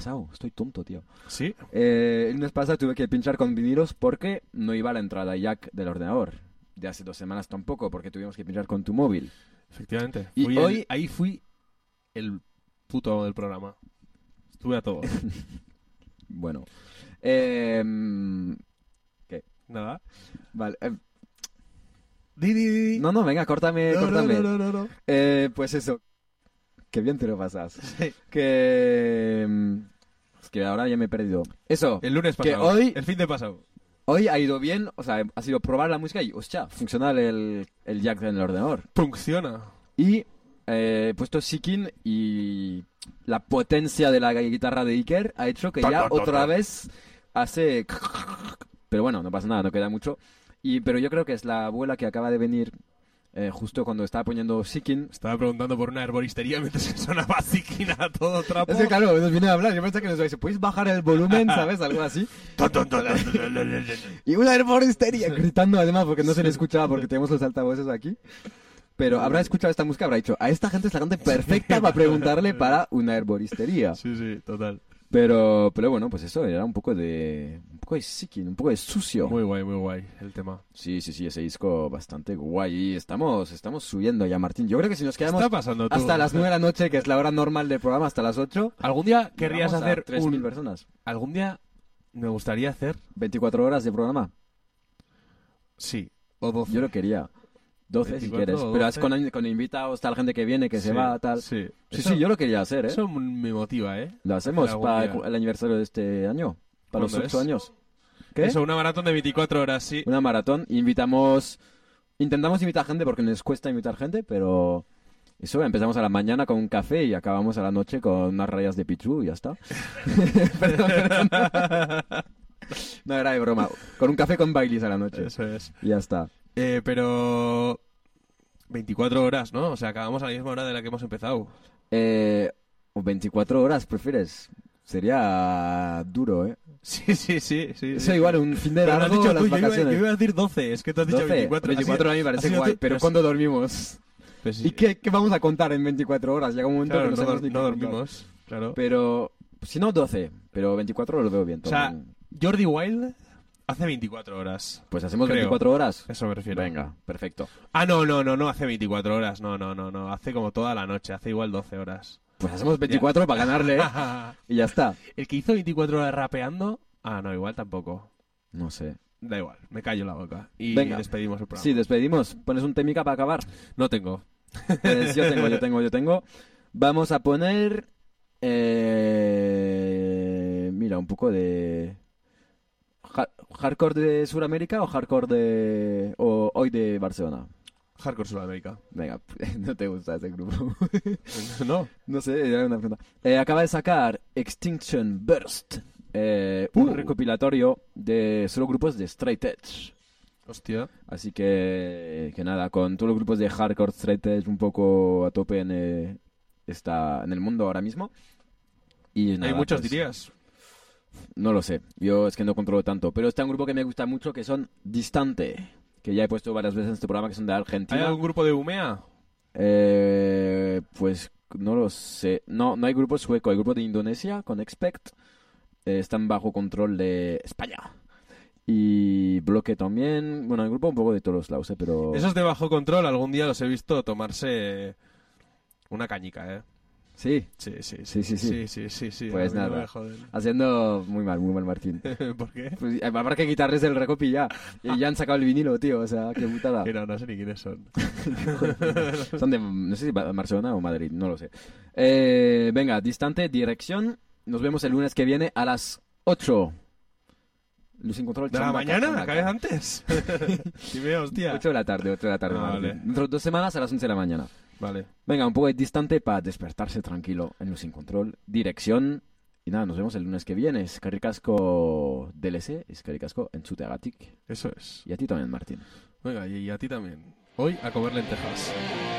pasado. Estoy tonto, tío. ¿Sí? El lunes pasado tuve que pinchar con vinilos porque no iba la entrada jack del ordenador. De hace 2 semanas tampoco, porque tuvimos que pinchar con tu móvil. Efectivamente. Y hoy... Ahí fui el puto amo del programa. Estuve a todo. Bueno. ¿Qué? Nada. Vale. Di. No, venga, córtame. No. Pues eso. Qué bien te lo pasas. Sí. Es que ahora ya me he perdido. Eso. El lunes que pasado. hoy... El fin de pasado. Hoy ha ido bien, o sea, ha sido probar la música y, hostia, funciona el jack en el ordenador. Funciona. Y he puesto Seeking y la potencia de la guitarra de Iker ha hecho que ya otra vez hace... Pero bueno, no pasa nada, no queda mucho. Pero yo creo que es la abuela que acaba de venir justo cuando estaba poniendo Seeking. Estaba preguntando por una herboristería mientras sonaba Seeking a todo trapo. Es que claro, nos viene a hablar. Yo pensé que nos dice, ¿podéis bajar el volumen, sabes? Algo así. Y una herboristería gritando además porque no se le escuchaba porque tenemos los altavoces aquí. Pero habrá escuchado esta música, habrá dicho, a esta gente es la gente perfecta para preguntarle para una herboristería. Sí, total. Pero bueno, pues eso, era un poco de Seeking, un poco de sucio. Muy guay el tema. Sí, ese disco bastante guay. Y estamos subiendo ya, Martín. Yo creo que si nos quedamos ¿Qué está pasando, tú? hasta las 9 de la noche, que es la hora normal del programa, hasta las 8... ¿Algún día querrías hacer 3.000 personas? Algún día me gustaría hacer... 24 horas de programa. Sí, o 12. Yo lo quería. 12 si quieres. o Pero 12. es con invitados, tal gente que viene, que se va, tal. Sí, Sí, yo lo quería hacer, ¿eh? Eso me motiva, ¿eh? Lo hacemos Algún para día. el aniversario de este año. Para los ¿Cuándo 8 es? años. ¿Qué? Eso, una maratón de 24 horas, sí. Una maratón. Intentamos invitar gente porque nos cuesta invitar gente, pero eso, empezamos a la mañana con un café y acabamos a la noche con unas rayas de pichu y ya está. Perdón. No, era de broma. Con un café con Baileys a la noche. Eso es. Y ya está. Pero... 24 horas, ¿no? O sea, acabamos a la misma hora de la que hemos empezado. ¿O 24 horas prefieres? Sería duro, ¿eh? Sí. Eso igual, un fin de Pero lo has largo, dicho las tú, vacaciones. yo iba a decir 12, es que tú has dicho 12, 24. 24 a mí me parece Ha sido guay, tú, pero ¿cuándo dormimos? Pues sí. ¿Y qué vamos a contar en 24 horas? Llega un momento Claro, que no sabemos ni no qué contar. dormimos, claro. Pero, si no 12, pero 24 lo veo bien. O sea, también. Jordi Wild hace 24 horas. Pues hacemos creo. 24 horas. Eso me refiero. Venga, perfecto. Ah, no hace 24 horas. No. Hace como toda la noche, hace igual 12 horas. Pues hacemos 24 para ganarle, ¿eh? Y ya está. El que hizo 24 horas rapeando... Ah, no, igual tampoco. No sé. Da igual, me callo la boca. Y Venga. despedimos el programa. Sí, despedimos. ¿Pones un temica para acabar? No tengo. Pues yo tengo. Vamos a poner... mira, un poco de... ¿Hardcore de Sudamérica o hardcore de... o hoy de Barcelona? Hardcore Sudamérica. Venga, no te gusta ese grupo. No. No sé, era una pregunta. Acaba de sacar Extinction Burst, un recopilatorio de solo grupos de Straight Edge. Hostia. Así que nada, con todos los grupos de hardcore Straight Edge un poco a tope en el mundo ahora mismo. Y nada, Hay muchos, pues, dirías. no lo sé, yo es que no controlo tanto. Pero está un grupo que me gusta mucho que son Distante, que ya he puesto varias veces en este programa, que son de ¿Hay Argentina. algún grupo de Umea? Pues no lo sé. No hay grupo sueco, hay grupo de Indonesia con Expect. Están bajo control de España. Y Bloque también. Bueno, hay grupo un poco de todos los lados, pero... Esos de bajo control, algún día los he visto tomarse una cañica, ¿eh? Sí. Sí. Pues a mí no nada. me joden. Haciendo muy mal, Martín. ¿Por qué? Pues, habrá que quitarles el recopi ya. Y ya han sacado el vinilo, tío. O sea, qué putada. Que no sé ni quiénes son. Son de, no sé si Barcelona o Madrid, no lo sé. Venga, Distante, dirección. Nos vemos el lunes que viene a las 8. Luz sin control. ¿De la chambaca, mañana? chambaca. ¿Cada vez antes? Dime, hostia. 8 de la tarde, Ah, Martín. vale. Dentro de 2 semanas a las 11 de la mañana. Vale. Venga, un poco de Distante para despertarse tranquilo en Luz sin control. Dirección. Y nada, nos vemos el lunes que viene. Eskerrik asko DLC, eskerrik asko entzuteagatik. Eso es. Y a ti también, Martín. Venga, y a ti también. Hoy a comer lentejas.